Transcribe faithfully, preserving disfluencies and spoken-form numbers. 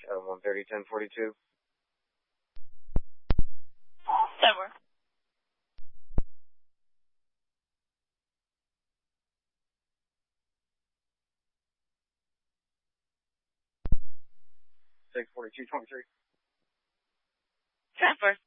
uh, one thirty, ten forty-two. Somewhere. six forty-two, twenty-three. Transfer.